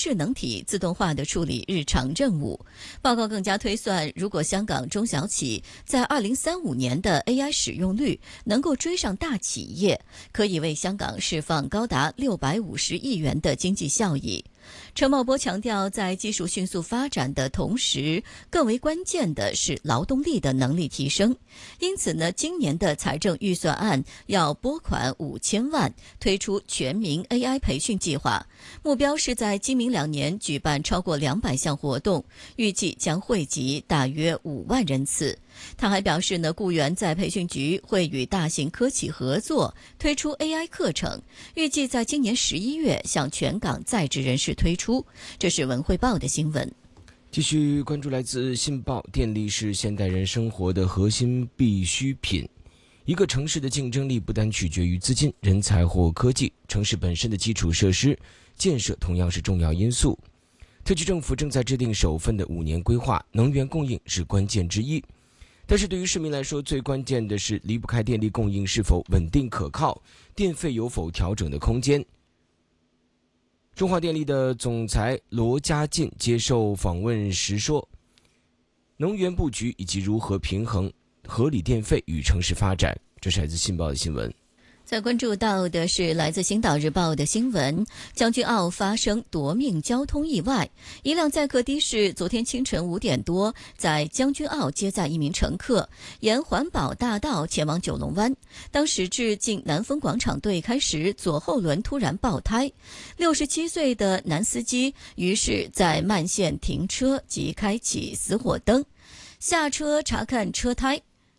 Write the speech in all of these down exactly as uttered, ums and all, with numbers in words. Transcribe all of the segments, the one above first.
智能体自动化地处理日常任务。报告更加推算，如果香港中小企在二零三五年的 A I 使用率能够追上大企业，可以为香港释放高达六百五十亿元的经济效益。陈茂波强调，在技术迅速发展的同时，更为关键的是劳动力的能力提升。因此呢，今年的财政预算案要拨款五千万，推出全民 A I 培训计划，目标是在今明两年举办超过两百项活动，预计将惠及大约五万人次。他还表示呢，雇员在培训局会与大型科企合作推出 A I 课程，预计在今年十一月向全港在职人士推出。这是文汇报的新闻。 继续关注来自信报，电力是现代人生活的核心必需品。一个城市的竞争力不单取决于资金、人才或科技，城市本身的基础设施建设同样是重要因素。特区政府正在制定首份的五年规划，能源供应是关键之一。但是对于市民来说，最关键的是离不开电力供应是否稳定可靠，电费有否调整的空间。中华电力的总裁罗家进接受访问时说，能源布局以及如何平衡合理电费与城市发展。这是来自信报的新闻。 再关注到的是来自星岛日报的新闻，将军澳发生夺命交通意外，一辆载客的士昨天清晨五点多在将军澳接载一名乘客，沿环保大道前往九龙湾，当时至近南丰广场对开时，左后轮突然爆胎，六十七岁的男司机于是在慢线停车及开启死火灯，下车查看车胎。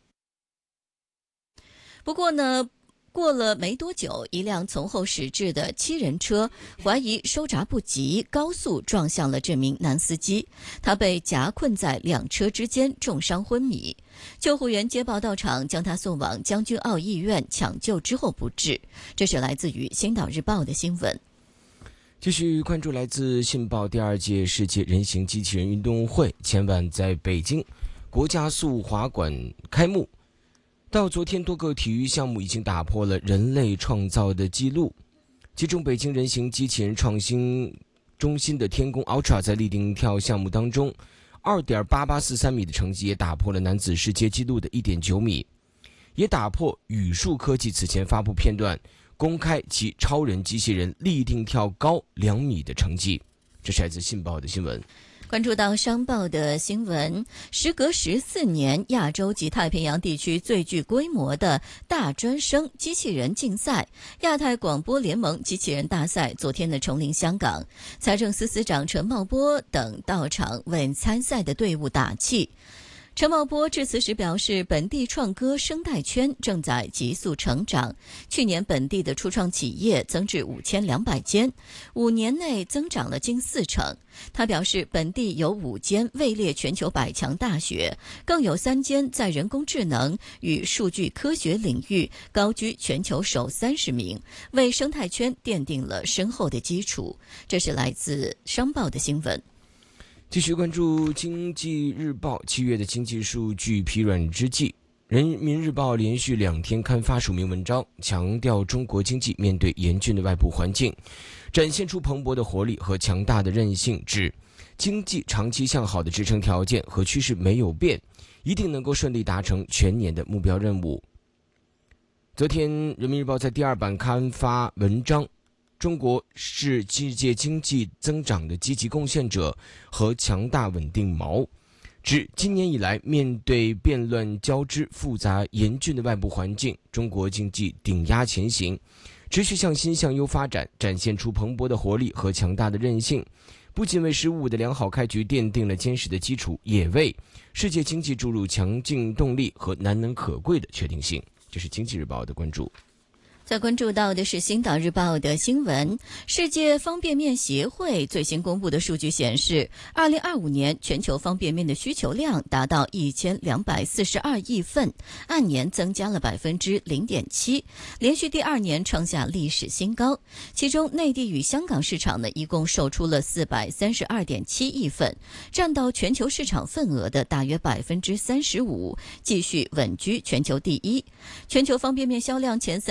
不过呢，过了没多久，一辆从后驶至的七人车怀疑收闸不及，高速撞向了这名男司机，他被夹困在两车之间，重伤昏迷。救护员接报到场，将他送往将军澳医院抢救之后不治。这是来自于星岛日报的新闻。 继续关注来自信报，第二届世界人形机器人运动会前晚在北京国家速滑馆开幕。到昨天，多个体育项目已经打破了人类创造的记录，其中北京人形机器人创新中心的天宫 Ultra 在立定跳项目当中 二点八八四三 米的成绩，也打破了男子世界纪录的 一点九米，也打破宇树科技此前发布片段公开其超人机器人立定跳高两米的成绩。这是来自信报的新闻。 关注到商报的新闻，时隔十四年，亚洲及太平洋地区最具规模的大专生机器人竞赛——亚太广播联盟机器人大赛，昨天的重临香港。财政司司长陈茂波等到场为参赛的队伍打气。陈茂波致辞时表示，本地创科生态圈正在急速成长，去年本地的初创企业增至五千两百间，五年内增长了近四成。他表示，本地有五间位列全球百强大学，更有三间在人工智能与数据科学领域高居全球首三十名，为生态圈奠定了深厚的基础。这是来自商报的新闻。 继续关注经济日报，七月的经济数据疲软之际，人民日报连续两天刊发署名文章，强调中国经济面对严峻的外部环境，展现出蓬勃的活力和强大的韧性，指经济长期向好的支撑条件和趋势没有变，一定能够顺利达成全年的目标任务。昨天人民日报在第二版刊发文章，中国是世界经济增长的积极贡献者和强大稳定锚，指今年以来面对变乱交织、复杂严峻的外部环境，中国经济顶压前行，持续向新向优发展，展现出蓬勃的活力和强大的韧性，不仅为十五的良好开局奠定了坚实的基础，也为世界经济注入强劲动力和难能可贵的确定性。这是经济日报的关注。 再关注到的是《星岛日报》的新闻，世界方便面协会最新公布的数据显示，二零二五年全球方便面的需求量达到一千两百四十二亿份，按年增加了百分之零点七，连续第二年创下历史新高。其中，内地与香港市场呢，一共售出了四百三十二点七亿份，占到全球市场份额的大约百分之三十五，继续稳居全球第一。全球方便面销量前三名的国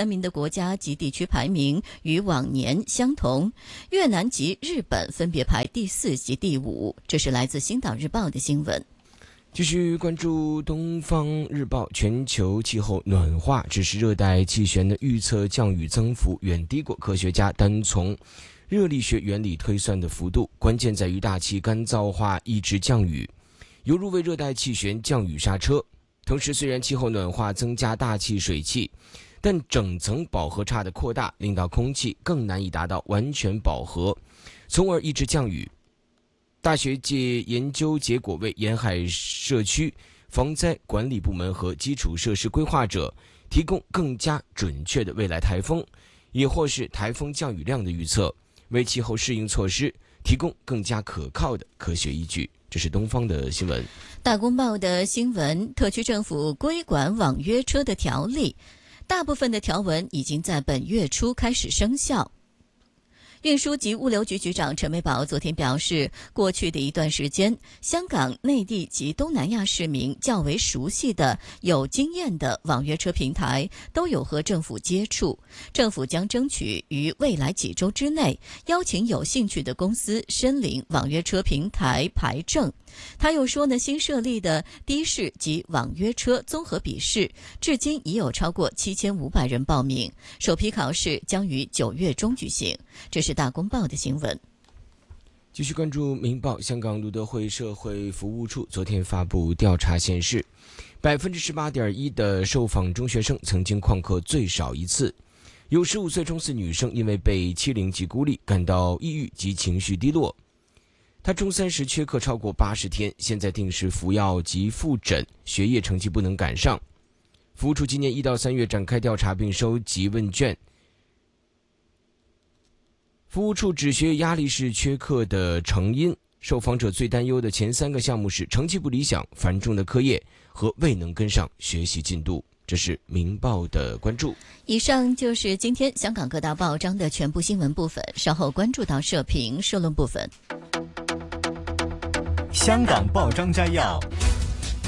国家及地区排名与往年相同，越南及日本分别排第四及第五。这是来自《星岛日报》的新闻。 继续关注《东方日报》，全球气候暖化只是热带气旋的预测降雨增幅远低过科学家单从热力学原理推算的幅度，关键在于大气干燥化抑制降雨，犹如为热带气旋降雨刹车。同时，虽然气候暖化增加大气水汽，但整层饱和差的扩大令到空气更难以达到完全饱和，从而抑制降雨。大学界研究结果为沿海社区防灾管理部门和基础设施规划者提供更加准确的未来台风，也或是台风降雨量的预测，为气候适应措施提供更加可靠的科学依据。这是东方的新闻。 大公报的新闻，特区政府规管网约车的条例，大部分的条文已经在本月初开始生效。运输及物流局局长陈美宝昨天表示，过去的一段时间，香港、内地及东南亚市民较为熟悉的、有经验的网约车平台都有和政府接触，政府将争取于未来几周之内邀请有兴趣的公司申领网约车平台牌证。他又说呢，新设立的的士及网约车综合笔试，至今已有超过七千五百人报名，首批考试将于九月中举行。这是大公报的新闻。 继续关注明报，香港路德会社会服务处昨天发布调查显示，百分之十八点一的受访中学生曾经旷课最少一次，有十五岁中四女生因为被欺凌及孤立感到抑郁及情绪低落。他中三时缺课超过八十天，现在定时服药及复诊，学业成绩不能赶上。服务处今年一到三月展开调查并收集问卷。服务处指学业压力是缺课的成因，受访者最担忧的前三个项目是成绩不理想、繁重的课业和未能跟上学习进度。这是明报的关注。 以上就是今天香港各大报章的全部新闻部分，稍后关注到社评社论部分。 香港报章摘要。